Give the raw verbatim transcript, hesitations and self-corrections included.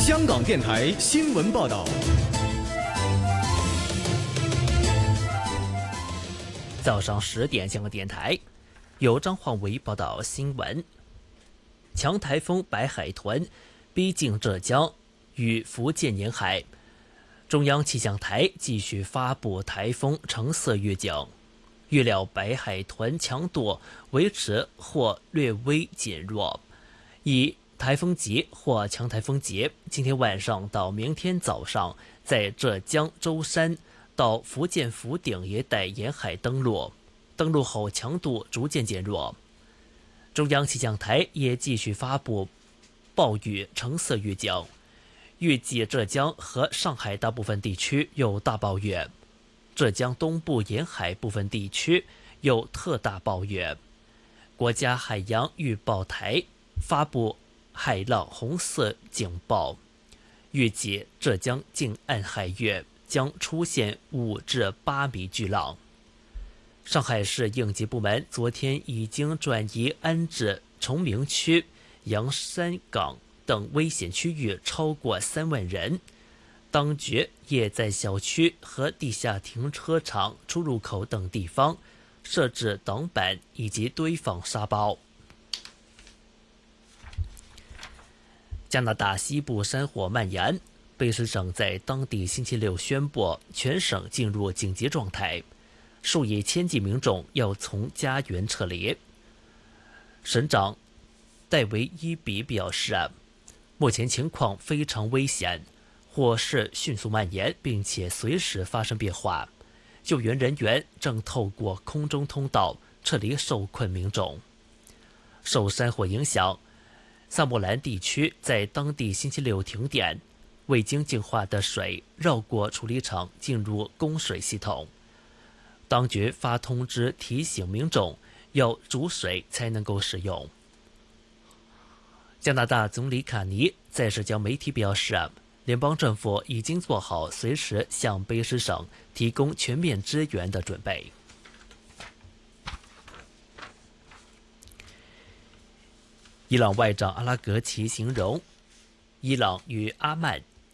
香港电台新闻报道。 早上十点，香港电台由张焕维报道新闻。强台风白海豚逼近浙江与福建沿海，中央气象台继续发布台风橙色预警，预料白海豚强度维持或略微减弱，以台风级或强台风级今天晚上到明天早上在浙江舟山到福建福鼎一带沿海登陆，登陆后强度逐渐减弱。中央气象台也继续发布暴雨橙色预警，预计浙江和上海大部分地区有大暴雨，浙江东部沿海部分地区有特大暴雨。国家海洋预报台发布海浪红色警报，预计浙江近岸海域将出现五至八米巨浪。上海市应急部门昨天已经转移安置崇明区、洋山港等危险区域超过三万人，当局也在小区和地下停车场出入口等地方设置挡板以及堆放沙包。加拿大西部山火蔓延，卑诗省在当地星期六宣布全省进入紧急状态，数以千计民众要从家园撤离。省长戴维伊比表示，目前情况非常危险，火势迅速蔓延，并且随时发生变化。救援人员正透过空中通道撤离受困民众。受山火影响，萨莫兰地区在当地星期六停电，未经净化的水绕过处理厂进入供水系统。当局发通知提醒民众要煮水才能够使用。加拿大总理卡尼在社交媒体表示，联邦政府已经做好随时向卑诗省提供全面支援的准备。伊朗外长阿拉格齐形容，伊朗与阿曼